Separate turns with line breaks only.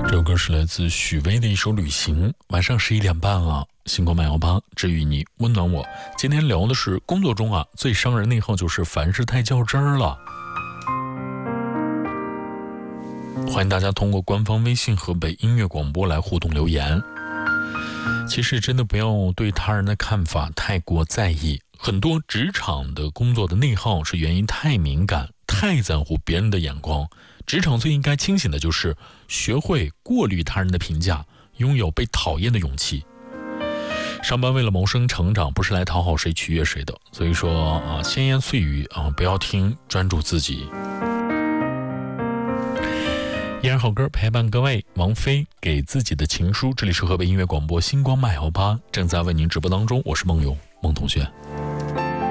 这首歌是来自许巍的一首《旅行》。晚上11点半了，星光818治愈你，温暖我。今天聊的是工作中最伤人内耗就是凡事太较真儿了。欢迎大家通过官方微信河北音乐广播来互动留言。其实真的不要对他人的看法太过在意，很多职场的工作的内耗是原因太敏感，太在乎别人的眼光。职场最应该清醒的就是学会过滤他人的评价，拥有被讨厌的勇气。上班为了谋生成长，不是来讨好谁取悦谁的，所以说闲言碎语不要听，专注自己。依然好歌陪伴各位，王菲给自己的情书。这里是河北音乐广播星光818，正在为您直播当中，我是梦勇，梦同学。